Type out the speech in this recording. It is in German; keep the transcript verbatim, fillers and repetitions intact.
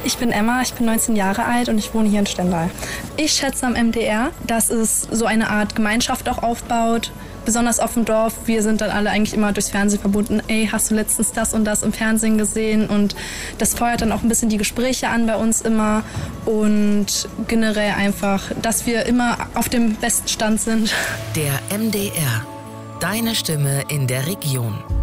Ich bin Emma, ich bin neunzehn Jahre alt und ich wohne hier in Stendal. Ich schätze am M D R, dass es so eine Art Gemeinschaft auch aufbaut, besonders auf dem Dorf. Wir sind dann alle eigentlich immer durchs Fernsehen verbunden. Ey, hast du letztens das und das im Fernsehen gesehen? Und das feuert dann auch ein bisschen die Gespräche an bei uns immer. Und generell einfach, dass wir immer auf dem besten Stand sind. Der M D R. Deine Stimme in der Region.